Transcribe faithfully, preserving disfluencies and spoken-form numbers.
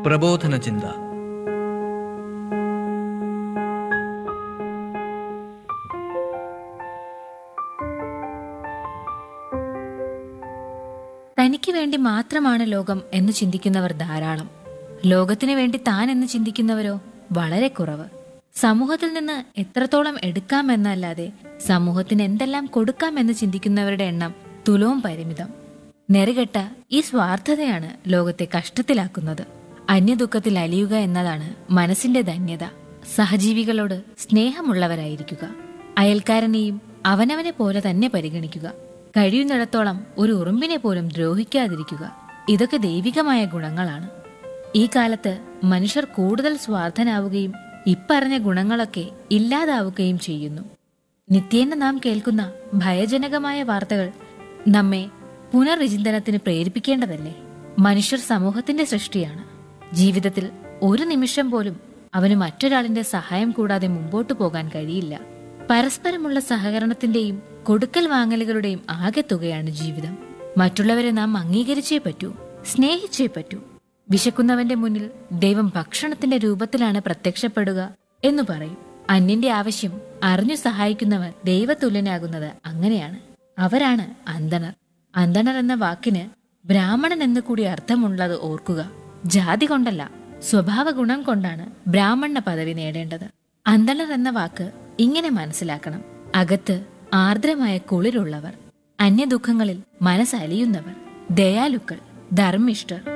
പ്രബോധന ചിന്ത. തനിക്ക് വേണ്ടി മാത്രമാണ് ലോകം എന്ന് ചിന്തിക്കുന്നവർ ധാരാളം. ലോകത്തിനു വേണ്ടി താൻ എന്ന് ചിന്തിക്കുന്നവരോ വളരെ കുറവ്. സമൂഹത്തിൽ നിന്ന് എത്രത്തോളം എടുക്കാമെന്നല്ലാതെ സമൂഹത്തിന് എന്തെല്ലാം കൊടുക്കാമെന്ന് ചിന്തിക്കുന്നവരുടെ എണ്ണം തുലവും പരിമിതം. നെറുകെട്ട ഈ സ്വാർത്ഥതയാണ് ലോകത്തെ കഷ്ടത്തിലാക്കുന്നത്. അന്യദുഃഖത്തിൽ അലിയുക എന്നതാണ് മനസ്സിന്റെ ധന്യത. സഹജീവികളോട് സ്നേഹമുള്ളവരായിരിക്കുക. അയൽക്കാരനെയും അവനവനെ പോലെ തന്നെ പരിഗണിക്കുക. കഴിയുന്നിടത്തോളം ഒരു ഉറുമ്പിനെ പോലും ദ്രോഹിക്കാതിരിക്കുക. ഇതൊക്കെ ദൈവികമായ ഗുണങ്ങളാണ്. ഈ കാലത്ത് മനുഷ്യർ കൂടുതൽ സ്വാർത്ഥനാവുകയും ഇപ്പറഞ്ഞ ഗുണങ്ങളൊക്കെ ഇല്ലാതാവുകയും ചെയ്യുന്നു. നിത്യേന നാം കേൾക്കുന്ന ഭയജനകമായ വാർത്തകൾ നമ്മെ പുനർവിചിന്തനത്തിന് പ്രേരിപ്പിക്കേണ്ടതല്ലേ? മനുഷ്യർ സമൂഹത്തിന്റെ സൃഷ്ടിയാണ്. ജീവിതത്തിൽ ഒരു നിമിഷം പോലും അവന് മറ്റൊരാളിന്റെ സഹായം കൂടാതെ മുമ്പോട്ടു പോകാൻ കഴിയില്ല. പരസ്പരമുള്ള സഹകരണത്തിന്റെയും കൊടുക്കൽ വാങ്ങലുകളുടെയും ആകെ തുകയാണ് ജീവിതം. മറ്റുള്ളവരെ നാം അംഗീകരിച്ചേ പറ്റൂ, സ്നേഹിച്ചേ പറ്റൂ. വിശക്കുന്നവന്റെ മുന്നിൽ ദൈവം ഭക്ഷണത്തിന്റെ രൂപത്തിലാണ് പ്രത്യക്ഷപ്പെടുക എന്നു പറയും. അന്യന്റെ ആവശ്യം അറിഞ്ഞു സഹായിക്കുന്നവർ ദൈവതുല്യനാകുന്നത് അങ്ങനെയാണ്. അവരാണ് അന്തണർ. അന്തണർ എന്ന വാക്കിന് ബ്രാഹ്മണൻ എന്ന് കൂടി അർത്ഥമുള്ളത് ഓർക്കുക. ജാതി കൊണ്ടല്ല, സ്വഭാവ ഗുണം കൊണ്ടാണ് ബ്രാഹ്മണ പദവി നേടേണ്ടത്. അന്തണർ എന്ന വാക്ക് ഇങ്ങനെ മനസ്സിലാക്കണം: അകത്ത് ആർദ്രമായ കുളിരുള്ളവർ, അന്യദുഃഖങ്ങളിൽ മനസ്സലിയുന്നവർ, ദയാലുക്കൾ, ധർമ്മിഷ്ഠർ.